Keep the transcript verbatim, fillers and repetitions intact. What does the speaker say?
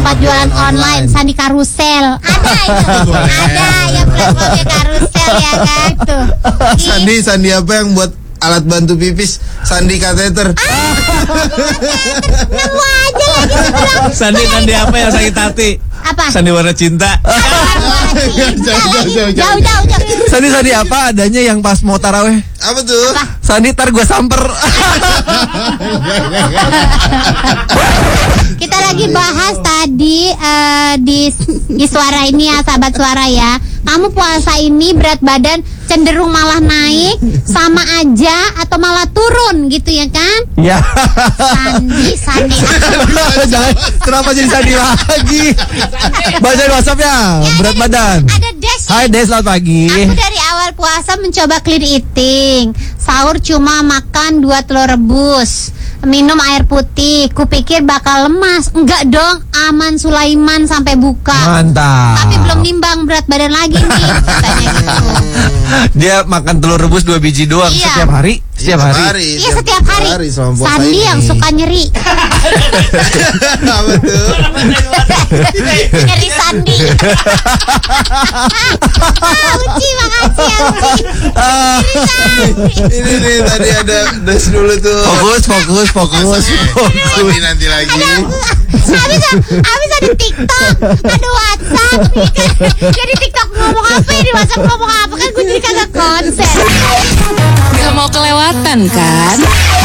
tempat jualan online, Sandi Karusel. Ada itu. Ada yang platformnya Karusel ya kan tuh. Sandi Sandi apa yang buat alat bantu pipis? Sandi kateter. Nemu aja lagi. Sandi Sandi apa yang sakit hati? Apa? Sandi warna cinta. Jauh, jauh, jauh, Jauh jauh jauh. Sandi Sandi apa adanya yang pas mau taraweh? Apa tuh? Sandi tar gue samper. Kita lagi bahas tadi uh, di di suara ini ya, sahabat suara ya. Kamu puasa ini berat badan cenderung malah naik, sama aja atau malah turun gitu ya kan? Ya. Sandi, Sandi. Jangan, kenapa jadi Sandi lagi? Baca di WhatsApp ya, berat badan. Ada Des. Hai Des, selamat pagi. Aku dari awal puasa mencoba clean eating. Sahur cuma makan dua telur rebus, minum air putih. Kupikir bakal lemas. Enggak dong, aman Sulaiman sampai buka. Mantap. Tapi belum nimbang berat badan lagi nih, katanya gitu. Dia makan telur rebus dua biji doang Iya. setiap hari. Setiap hari. Iya setiap hari. selama puasa Sandi ini. yang suka nyeri. Apa tuh? Nyeri Sandi. Ah, Uci, makasih ya Uci. Nyeri Sandi. Ini nih tadi ada des dulu tuh. Fokus, fokus, fokus. Ini nanti lagi. Habis habis ada TikTok, ada WhatsApp. Jadi TikTok ngomong apa ya, di WhatsApp ngomong apa kan gue jadi kagak konsen. Gak mau kelewatan kan?